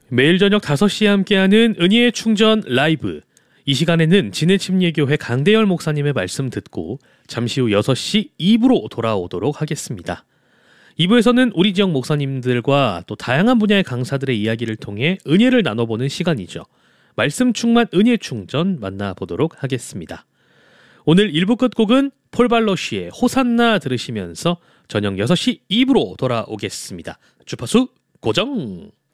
매일 저녁 5시에 함께하는 은희의 충전 라이브. 이 시간에는 진해침례교회 강대열 목사님의 말씀 듣고 잠시 후 6시 2부로 돌아오도록 하겠습니다. 2부에서는 우리 지역 목사님들과 또 다양한 분야의 강사들의 이야기를 통해 은혜를 나눠보는 시간이죠. 말씀 충만 은혜 충전 만나보도록 하겠습니다. 오늘 1부 끝곡은 폴 발러쉬의 호산나 들으시면서 저녁 6시 2부로 돌아오겠습니다. 주파수 고정!